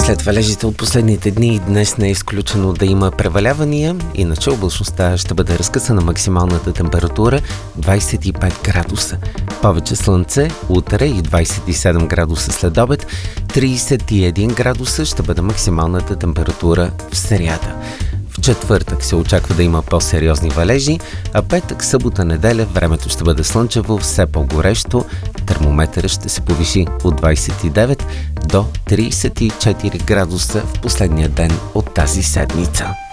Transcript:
След валежите от последните дни днес не е изключено да има превалявания, иначе облачността ще бъде разкъсана, максималната температура 25 градуса. Повече слънце утре и 27 градуса след обед, 31 градуса ще бъде максималната температура в сряда. В четвъртък се очаква да има по-сериозни валежи, а петък, събота, неделя времето ще бъде слънчево, все по-горещо. Термометърът ще се повиши от 29 до 34 градуса в последния ден от тази седмица.